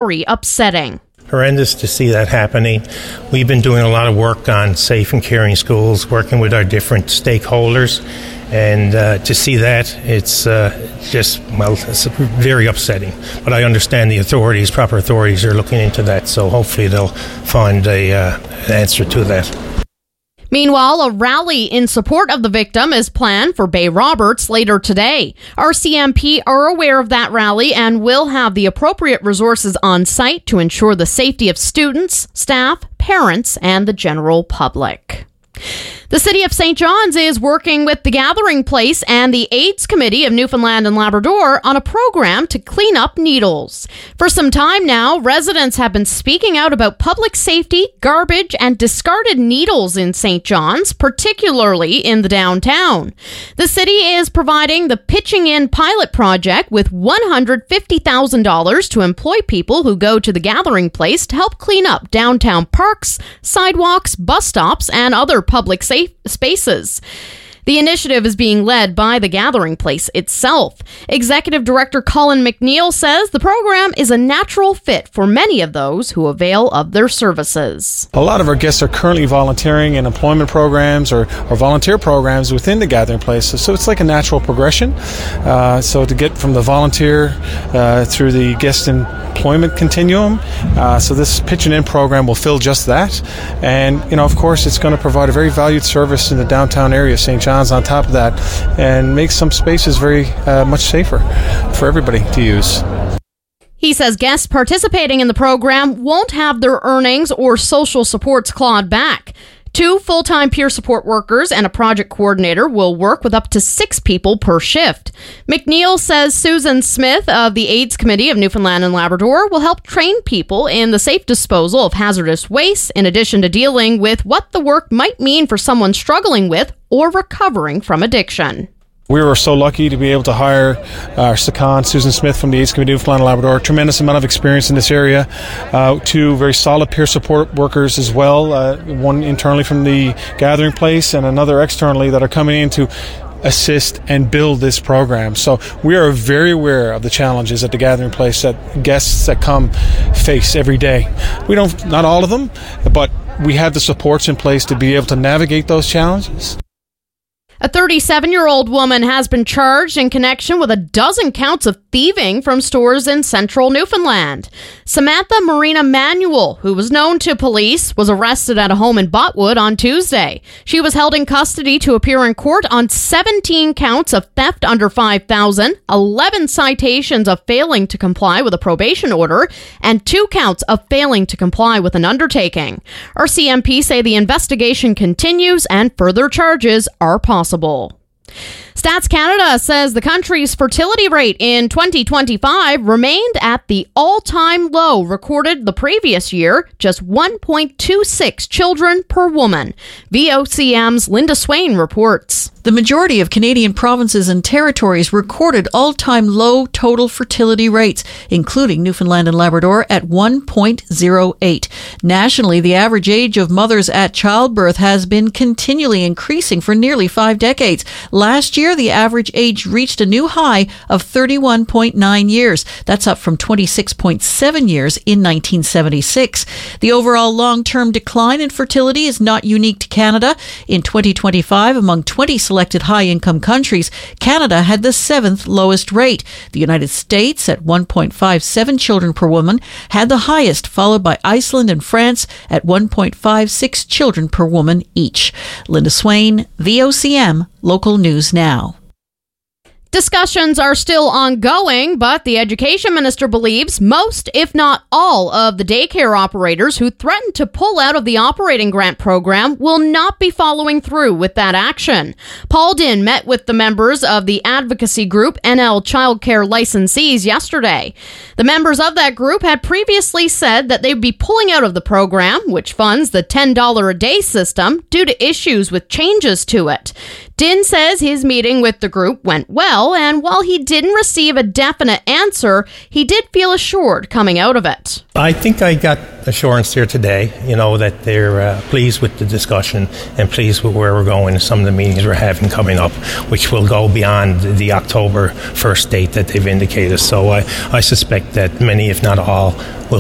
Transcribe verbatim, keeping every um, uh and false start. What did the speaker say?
very upsetting. Horrendous to see that happening. We've been doing a lot of work on safe and caring schools, working with our different stakeholders, and uh, to see that, it's uh, just, well, it's very upsetting. But I understand the authorities, proper authorities, are looking into that, so hopefully they'll find a uh, an answer to that. Meanwhile, a rally in support of the victim is planned for Bay Roberts later today. R C M P are aware of that rally and will have the appropriate resources on site to ensure the safety of students, staff, parents, and the general public. The City of Saint John's is working with the Gathering Place and the AIDS Committee of Newfoundland and Labrador on a program to clean up needles. For some time now, residents have been speaking out about public safety, garbage, and discarded needles in Saint John's, particularly in the downtown. The city is providing the Pitching In pilot project with one hundred fifty thousand dollars to employ people who go to the Gathering Place to help clean up downtown parks, sidewalks, bus stops, and other public safety spaces. The initiative is being led by the Gathering Place itself. Executive Director Colin McNeil says the program is a natural fit for many of those who avail of their services. A lot of our guests are currently volunteering in employment programs or, or volunteer programs within the Gathering Place, so it's like a natural progression. Uh, so to get from the volunteer uh, through the guest employment continuum, uh, so this Pitching In program will fill just that. And, you know, of course, it's going to provide a very valued service in the downtown area of Saint John's on top of that, and make some spaces very uh, much safer for everybody to use. He says guests participating in the program won't have their earnings or social supports clawed back. Two full-time peer support workers and a project coordinator will work with up to six people per shift. McNeil says Susan Smith of the AIDS Committee of Newfoundland and Labrador will help train people in the safe disposal of hazardous waste, in addition to dealing with what the work might mean for someone struggling with or recovering from addiction. We were so lucky to be able to hire our second, Susan Smith from the AIDS Committee of Newfoundland and Labrador. Tremendous amount of experience in this area. Uh, two very solid peer support workers as well, uh, one internally from the Gathering Place and another externally, that are coming in to assist and build this program. So we are very aware of the challenges at the Gathering Place that guests that come face every day. We don't, not all of them, but we have the supports in place to be able to navigate those challenges. A thirty-seven-year-old woman has been charged in connection with a dozen counts of thieving from stores in central Newfoundland. Samantha Marina Manuel, who was known to police, was arrested at a home in Botwood on Tuesday. She was held in custody to appear in court on seventeen counts of theft under five thousand dollars, eleven citations of failing to comply with a probation order, and two counts of failing to comply with an undertaking. R C M P say the investigation continues and further charges are possible. Stats Canada says the country's fertility rate in twenty twenty-five remained at the all-time low recorded the previous year, just one point two six children per woman. V O C M's Linda Swain reports. The majority of Canadian provinces and territories recorded all-time low total fertility rates, including Newfoundland and Labrador at one point oh eight. Nationally, the average age of mothers at childbirth has been continually increasing for nearly five decades. Last year, the average age reached a new high of thirty-one point nine years. That's up from twenty-six point seven years in nineteen seventy-six. The overall long-term decline in fertility is not unique to Canada. In twenty twenty-five, among twenty selected high-income countries, Canada had the seventh lowest rate. The United States, at one point five seven children per woman, had the highest, followed by Iceland and France at one point five six children per woman each. Linda Swain, V O C M, Local News Now. Discussions are still ongoing, but the education minister believes most, if not all, of the daycare operators who threatened to pull out of the operating grant program will not be following through with that action. Paul Dinn met with the members of the advocacy group N L Childcare Licensees yesterday. The members of that group had previously said that they would be pulling out of the program, which funds the ten dollars a day system, due to issues with changes to it. Dinn says his meeting with the group went well, and while he didn't receive a definite answer, he did feel assured coming out of it. I think I got assurance here today, you know, that they're uh, pleased with the discussion and pleased with where we're going and some of the meetings we're having coming up, which will go beyond the October first date that they've indicated. So I, I suspect that many, if not all, will